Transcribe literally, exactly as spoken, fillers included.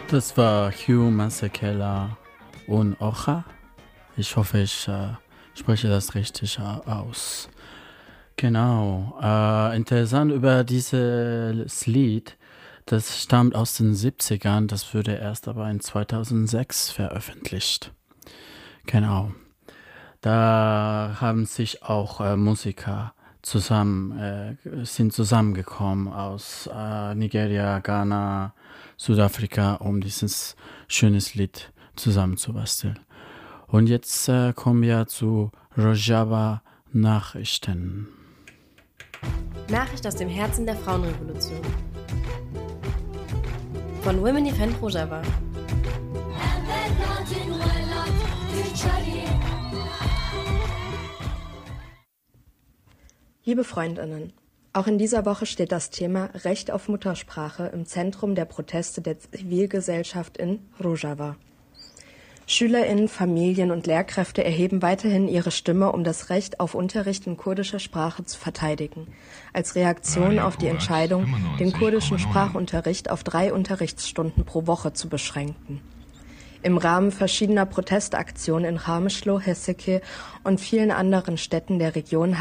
Das war Hugh Masekela und Ocha. Ich hoffe, ich äh, spreche das richtig äh, aus. Genau. Äh, interessant über dieses Lied. Das stammt aus den siebzigern. Das wurde erst aber in zweitausendsechs veröffentlicht. Genau. Da haben sich auch äh, Musiker zusammen, äh, sind zusammengekommen aus äh, Nigeria, Ghana, Südafrika, um dieses schönes Lied zusammenzubasteln. Und jetzt äh, kommen wir zu Rojava Nachrichten. Nachricht aus dem Herzen der Frauenrevolution. Von Women Defend Rojava. Liebe Freundinnen, auch in dieser Woche steht das Thema Recht auf Muttersprache im Zentrum der Proteste der Zivilgesellschaft in Rojava. SchülerInnen, Familien und Lehrkräfte erheben weiterhin ihre Stimme, um das Recht auf Unterricht in kurdischer Sprache zu verteidigen, als Reaktion auf die Entscheidung, den kurdischen Sprachunterricht auf drei Unterrichtsstunden pro Woche zu beschränken. Im Rahmen verschiedener Protestaktionen in Rameşlo, Heseke und vielen anderen Städten der Region